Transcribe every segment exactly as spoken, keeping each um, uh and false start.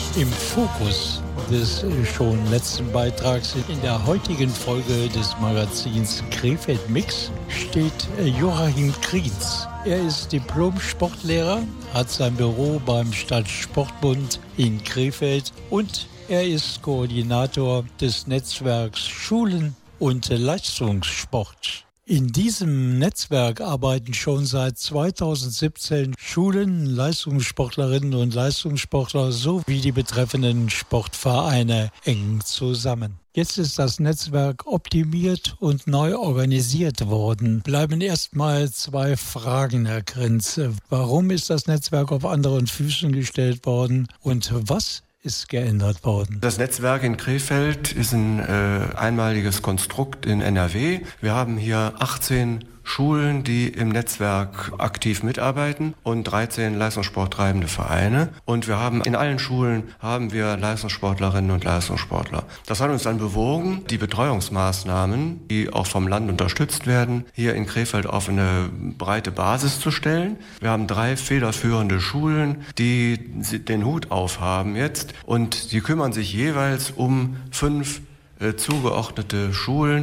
Im Fokus des schon letzten Beitrags in der heutigen Folge des Magazins Krefeld Mix steht Joachim Kriens. Er ist Diplom-Sportlehrer, hat sein Büro beim Stadtsportbund in Krefeld und er ist Koordinator des Netzwerks Schulen und Leistungssport. In diesem Netzwerk arbeiten schon seit zweitausendsiebzehn Schulen, Leistungssportlerinnen und Leistungssportler sowie die betreffenden Sportvereine eng zusammen. Jetzt ist das Netzwerk optimiert und neu organisiert worden. Bleiben erstmal zwei Fragen, Herr Kriens. Warum ist das Netzwerk auf anderen Füßen gestellt worden und was ist geändert worden? Das Netzwerk in Krefeld ist ein äh, einmaliges Konstrukt in N R W. Wir haben hier achtzehn Schulen, die im Netzwerk aktiv mitarbeiten und dreizehn leistungssporttreibende Vereine. Und wir haben in allen Schulen haben wir Leistungssportlerinnen und Leistungssportler. Das hat uns dann bewogen, die Betreuungsmaßnahmen, die auch vom Land unterstützt werden, hier in Krefeld auf eine breite Basis zu stellen. Wir haben drei federführende Schulen, die den Hut aufhaben jetzt und die kümmern sich jeweils um fünf zugeordnete Schulen,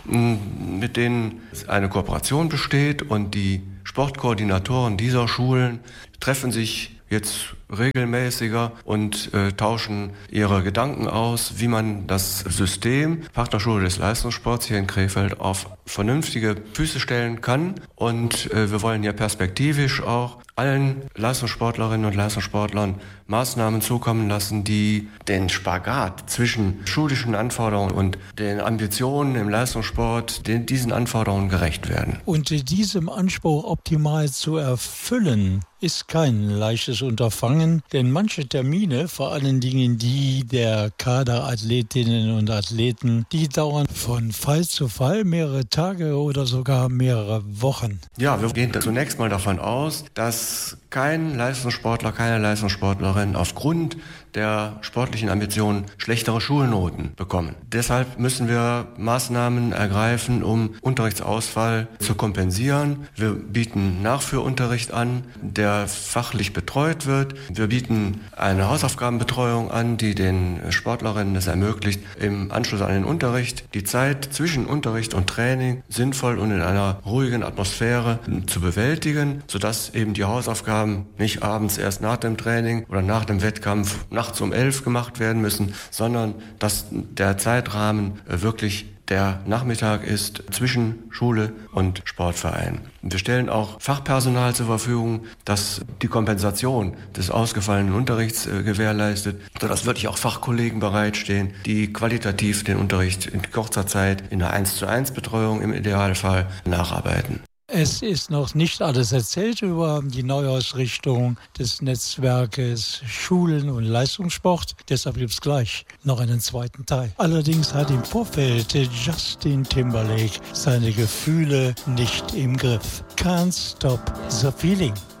mit denen eine Kooperation besteht, und die Sportkoordinatoren dieser Schulen treffen sich jetzt regelmäßiger und äh, tauschen ihre Gedanken aus, wie man das System Partnerschule des Leistungssports hier in Krefeld auf vernünftige Füße stellen kann. Und äh, wir wollen ja perspektivisch auch allen Leistungssportlerinnen und Leistungssportlern Maßnahmen zukommen lassen, die den Spagat zwischen schulischen Anforderungen und den Ambitionen im Leistungssport, den, diesen Anforderungen gerecht werden. Und diesem Anspruch optimal zu erfüllen, ist kein leichtes Unterfangen, denn manche Termine, vor allen Dingen die der Kaderathletinnen und Athleten, die dauern von Fall zu Fall mehrere Tage oder sogar mehrere Wochen. Ja, wir gehen zunächst mal davon aus, dass kein Leistungssportler, keine Leistungssportlerin aufgrund der sportlichen Ambitionen schlechtere Schulnoten bekommen. Deshalb müssen wir Maßnahmen ergreifen, um Unterrichtsausfall zu kompensieren. Wir bieten Nachführunterricht an, der fachlich betreut wird. Wir bieten eine Hausaufgabenbetreuung an, die den Sportlerinnen es ermöglicht, im Anschluss an den Unterricht die Zeit zwischen Unterricht und Training sinnvoll und in einer ruhigen Atmosphäre zu bewältigen, sodass eben die Hausaufgaben nicht abends erst nach dem Training oder nach dem Wettkampf nachts um elf gemacht werden müssen, sondern dass der Zeitrahmen wirklich der Nachmittag ist zwischen Schule und Sportverein. Wir stellen auch Fachpersonal zur Verfügung, das die Kompensation des ausgefallenen Unterrichts äh, gewährleistet, sodass wirklich auch Fachkollegen bereitstehen, die qualitativ den Unterricht in kurzer Zeit in einer eins zu eins Betreuung im Idealfall nacharbeiten. Es ist noch nicht alles erzählt über die Neuausrichtung des Netzwerkes Schulen und Leistungssport. Deshalb gibt es gleich noch einen zweiten Teil. Allerdings hat im Vorfeld Justin Timberlake seine Gefühle nicht im Griff. Can't stop the feeling.